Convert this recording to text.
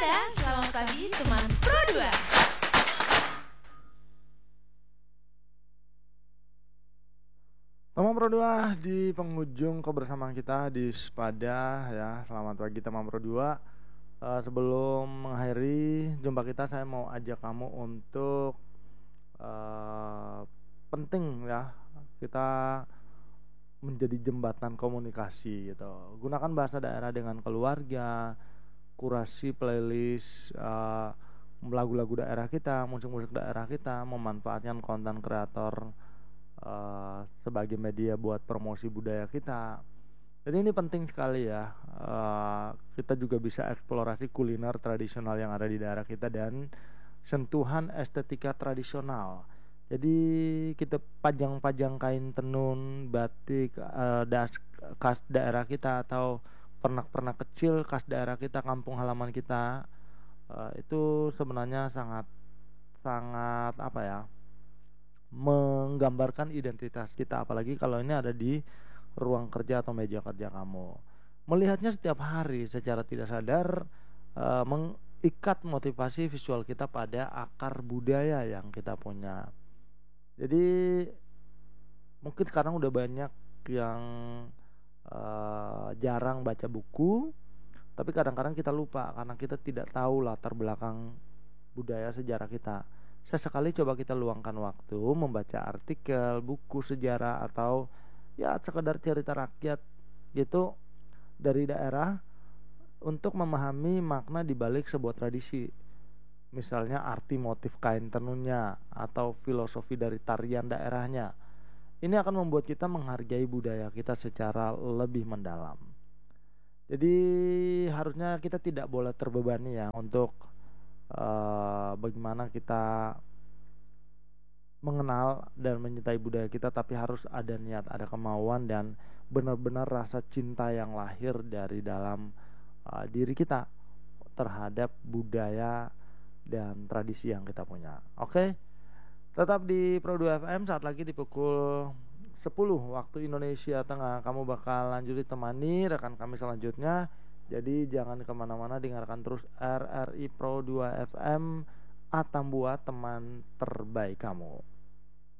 Dadah, selamat pagi teman Pro 2. Teman Pro 2 di penghujung kebersamaan kita di Sepada ya. Selamat pagi teman Pro 2. Sebelum mengakhiri jumpa kita, saya mau ajak kamu untuk penting ya kita menjadi jembatan komunikasi gitu. Gunakan bahasa daerah dengan keluarga, kurasi playlist lagu-lagu daerah kita, musik-musik daerah kita, memanfaatkan konten kreator sebagai media buat promosi budaya kita. Jadi ini penting sekali ya. Kita juga bisa eksplorasi kuliner tradisional yang ada di daerah kita dan sentuhan estetika tradisional. Jadi kita pajang-pajang kain tenun, batik, khas daerah kita atau pernak-pernak kecil khas daerah kita, kampung halaman kita. Itu sebenarnya sangat apa ya, menggambarkan identitas kita, apalagi kalau ini ada di ruang kerja atau meja kerja kamu. Melihatnya setiap hari secara tidak sadar mengikat motivasi visual kita pada akar budaya yang kita punya. Jadi mungkin sekarang udah banyak yang jarang baca buku, tapi kadang-kadang kita lupa karena kita tidak tahu latar belakang budaya sejarah kita. Sesekali coba kita luangkan waktu membaca artikel, buku sejarah atau ya sekedar cerita rakyat gitu dari daerah untuk memahami makna di balik sebuah tradisi. Misalnya arti motif kain tenunnya atau filosofi dari tarian daerahnya. Ini akan membuat kita menghargai budaya kita secara lebih mendalam. Jadi harusnya kita tidak boleh terbebani ya untuk bagaimana kita mengenal dan mencintai budaya kita, tapi harus ada niat, ada kemauan dan benar-benar rasa cinta yang lahir dari dalam diri kita terhadap budaya dan tradisi yang kita punya. Oke? Tetap di Pro 2 FM, saat lagi di pukul 10 waktu Indonesia Tengah kamu bakal lanjut ditemani rekan kami selanjutnya. Jadi jangan kemana-mana, dengarkan terus RRI Pro 2 FM, Atambua, teman terbaik kamu.